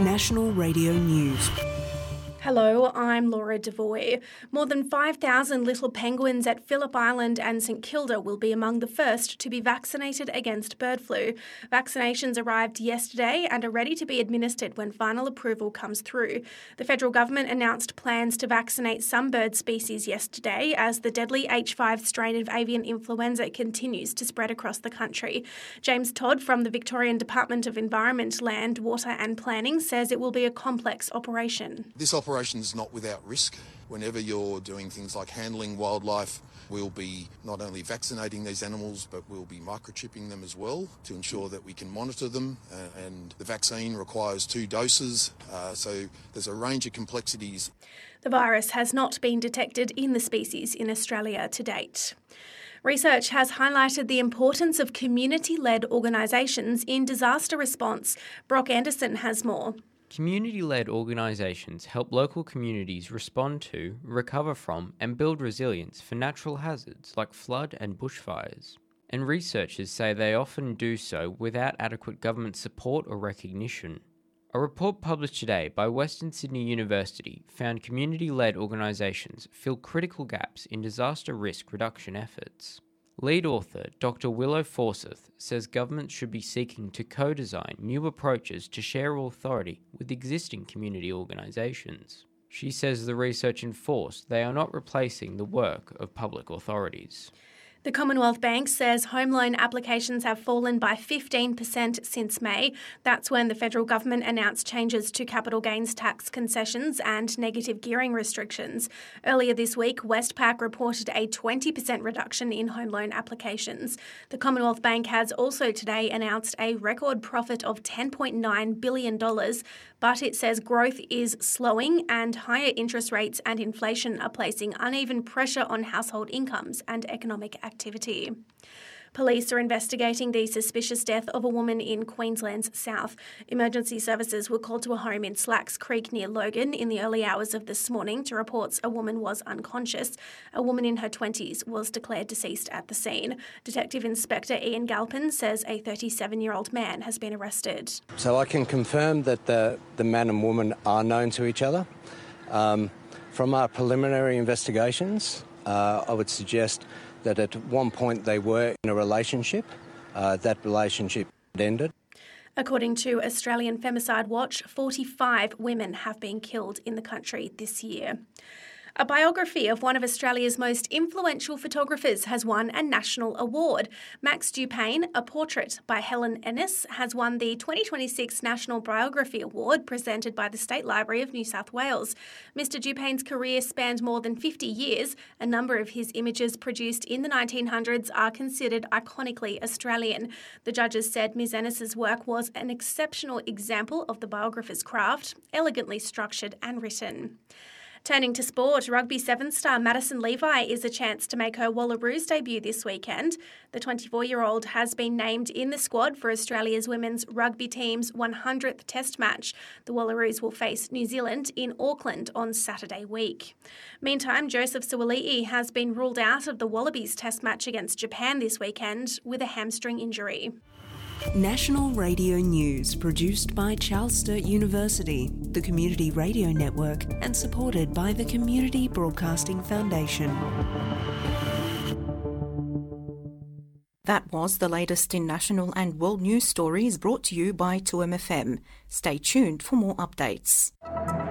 National Radio News. Hello, I'm Laura Devoy. More than 5,000 little penguins at Phillip Island and St Kilda will be among the first to be vaccinated against bird flu. Vaccinations arrived yesterday and are ready to be administered when final approval comes through. The federal government announced plans to vaccinate some bird species yesterday as the deadly H5 strain of avian influenza continues to spread across the country. James Todd from the Victorian Department of Environment, Land, Water and Planning says it will be a complex operation. This operation is not without risk. Whenever you're doing things like handling wildlife, we'll be not only vaccinating these animals, but we'll be microchipping them as well to ensure that we can monitor them. And the vaccine requires 2 doses, so there's a range of complexities. The virus has not been detected in the species in Australia to date. Research has highlighted the importance of community-led organisations in disaster response. Brock Anderson has more. Community-led organisations help local communities respond to, recover from and build resilience for natural hazards like flood and bushfires. And researchers say they often do so without adequate government support or recognition. A report published today by Western Sydney University found community-led organisations fill critical gaps in disaster risk reduction efforts. Lead author Dr. Willow Forsyth says governments should be seeking to co-design new approaches to share authority with existing community organisations. She says the research enforced they are not replacing the work of public authorities. The Commonwealth Bank says home loan applications have fallen by 15% since May. That's when the federal government announced changes to capital gains tax concessions and negative gearing restrictions. Earlier this week, Westpac reported a 20% reduction in home loan applications. The Commonwealth Bank has also today announced a record profit of $10.9 billion, but it says growth is slowing and higher interest rates and inflation are placing uneven pressure on household incomes and economic activity. Police are investigating the suspicious death of a woman in Queensland's south. Emergency services were called to a home in Slacks Creek near Logan in the early hours of this morning to reports a woman was unconscious. A woman in her 20s was declared deceased at the scene. Detective Inspector Ian Galpin says a 37-year-old man has been arrested. So I can confirm that the man and woman are known to each other. From our preliminary investigations, I would suggest that at one point they were in a relationship. That relationship ended. According to Australian Femicide Watch, 45 women have been killed in the country this year. A biography of one of Australia's most influential photographers has won a national award. Max Dupain, A Portrait by Helen Ennis, has won the 2026 National Biography Award presented by the State Library of New South Wales. Mr. Dupain's career spanned more than 50 years. A number of his images produced in the 1900s are considered iconically Australian. The judges said Ms. Ennis's work was an exceptional example of the biographer's craft, elegantly structured and written. Turning to sport, rugby 7-star Madison Levi is a chance to make her Wallaroos debut this weekend. The 24-year-old has been named in the squad for Australia's women's rugby team's 100th Test match. The Wallaroos will face New Zealand in Auckland on Saturday week. Meantime, Joseph Suaalii has been ruled out of the Wallabies Test match against Japan this weekend with a hamstring injury. National Radio News, produced by Charles Sturt University, the Community Radio Network, and supported by the Community Broadcasting Foundation. That was the latest in national and world news stories brought to you by 2MFM. Stay tuned for more updates.